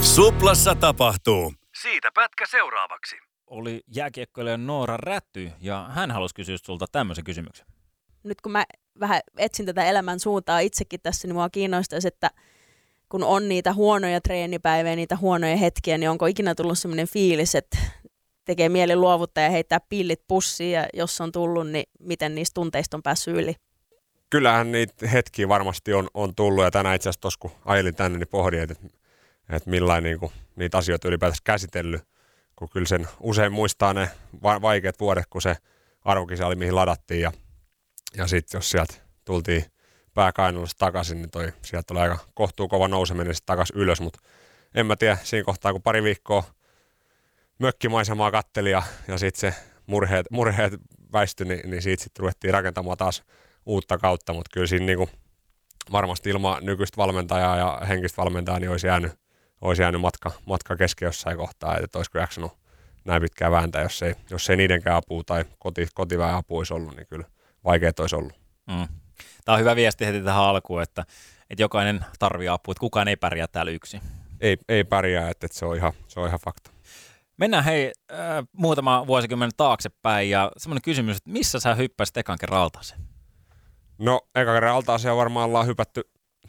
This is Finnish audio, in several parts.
Suplassa tapahtuu. Siitä pätkä seuraavaksi. Oli jääkiekkoilija Noora Räty ja hän halusi kysyä sulta tämmöisen kysymyksen. Nyt kun mä vähän etsin tätä elämän suuntaa itsekin tässä, niin mua kiinnostaisi, että kun on niitä huonoja treenipäiviä, niitä huonoja hetkiä, niin onko ikinä tullut semmoinen fiilis, että tekee mieli luovuttaa ja heittää pillit pussiin, ja jos on tullut, niin miten niistä tunteista on päässyt yli? Kyllähän niitä hetkiä varmasti on tullut, ja tänään itse asiassa tuossa kun ajelin tänne, niin pohdin, että millainen niin niitä asioita ylipäätänsä käsitellyt, kun kyllä sen usein muistaa ne vaikeat vuodet, kun se arvokisa oli mihin ladattiin, ja sitten jos sieltä tultiin pääkainullista takaisin, niin sieltä oli aika kohtuukova nouseminen sitten takaisin ylös, mutta en mä tiedä, siinä kohtaa kun pari viikkoa mökkimaisemaa katteli ja sitten se murheet väistyi, niin siitä sitten ruvettiin rakentamaan taas uutta kautta, mutta kyllä siinä niinku varmasti ilman nykyistä valmentajaa ja henkistä valmentajaa niin olisi jäänyt matka kesken jossain kohtaa, että olisiko jaksanut näin pitkään vääntää, jos ei niidenkään apua tai kotiväen apua olisi ollut, niin kyllä vaikeat olisi ollut. Tämä on hyvä viesti heti tähän alkuun, että jokainen tarvitsee apua, että kukaan ei pärjää täällä yksin. Ei pärjää, että se on ihan fakta. Mennään muutama vuosikymmen taaksepäin ja semmoinen kysymys, että missä sä hyppäsit ekan kerran altaaseen? No, ekan kerran altaaseen varmaan ollaan hypätty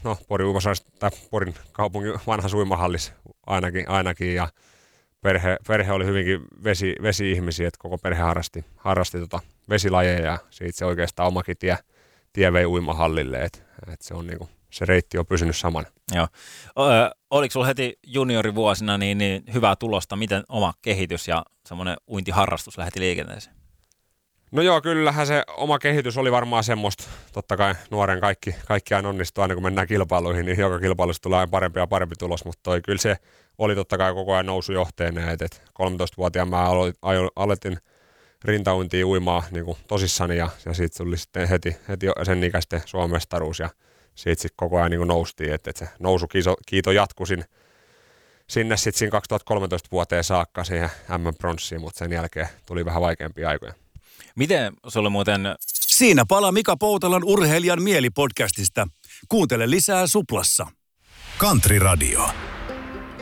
Porin kaupungin vanhassa uimahallissa ainakin ja perhe oli hyvinkin vesi-ihmisiä, että koko perhe harrasti vesilajeja ja siitä se oikeastaan omakin tie vei uimahallille, että se on niinku, se reitti on pysynyt samana. Joo. Oliko sulla heti juniorivuosina niin hyvää tulosta, miten oma kehitys ja semmoinen uintiharrastus lähti liikenteeseen? No joo, kyllähän se oma kehitys oli varmaan semmoista, totta kai nuoren kaikki aina onnistuu, aina kun mennään kilpailuihin, niin joka kilpailussa tulee aina parempi ja parempi tulos, mutta kyllä se oli totta kai koko ajan nousujohteinen, että 13-vuotiaan mä aloitin rintauintia uimaa niin kuin tosissani ja siitä tuli sitten heti sen ikäisten Suomen mestaruus ja siitä sitten koko ajan niin kuin noustiin, että se nousukiito jatkui sinne sitten siinä 2013 vuoteen saakka siihen M-pronssiin, mutta sen jälkeen tuli vähän vaikeampia aikoja. Miten sulle muuten... Siinä palaa Mika Poutalan Urheilijan mielipodcastista. Kuuntele lisää Suplassa. Country Radio.